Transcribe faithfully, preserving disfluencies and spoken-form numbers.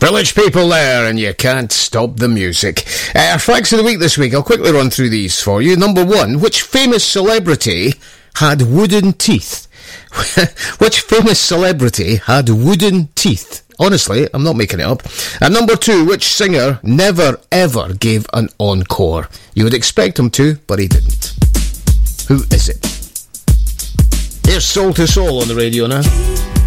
Village People there, and you can't stop the music. Uh, our facts of the week this week, I'll quickly run through these for you. Number one, which famous celebrity had wooden teeth? Which famous celebrity had wooden teeth? Honestly, I'm not making it up. And number two, which singer never ever gave an encore? You would expect him to, but he didn't. Who is it? Here's Soul to Soul on the radio now.